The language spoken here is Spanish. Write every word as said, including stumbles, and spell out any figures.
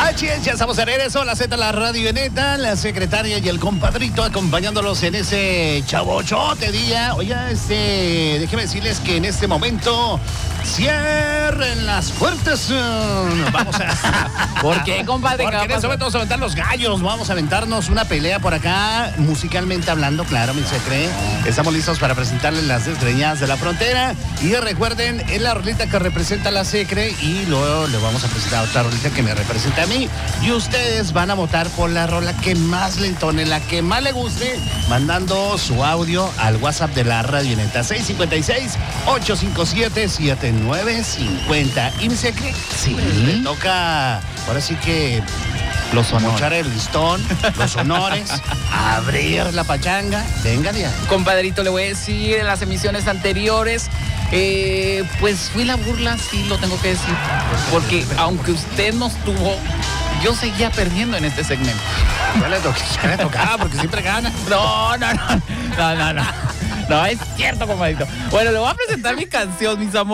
Así es, ya estamos en regreso, la Z, la radio neta, la secretaria y el compadrito acompañándolos en ese chavochote día. Oye, este, déjenme decirles que en este momento cierren las puertas. Vamos a... ¿Por qué, compadre? Porque en este momento vamos a aventar los gallos, vamos a aventarnos una pelea por acá, musicalmente hablando, claro, mi secre. Estamos listos para presentarles las desgreñadas de la frontera. Y recuerden, es la rolita que representa a la secre y luego le vamos a presentar otra rolita que me representa a mí. Y ustedes van a votar por la rola que más le entone, la que más le guste, mandando su audio al WhatsApp de la radio neta seis cinco seis, ocho cinco siete, siete nueve cinco cero. Y mi secre, sí, le toca, ahora sí que... Los honores. Mochar el listón, los honores, abrir la pachanga. Venga, Diana. Compadrito, le voy a decir, en las emisiones anteriores, eh, pues fui la burla, sí, lo tengo que decir. Porque aunque usted nos tuvo, yo seguía perdiendo en este segmento. Ya le, to- ya le tocaba porque siempre gana. No, no, no, no, no, no. No, es cierto, compadrito. Bueno, le voy a presentar mi canción, mis amores.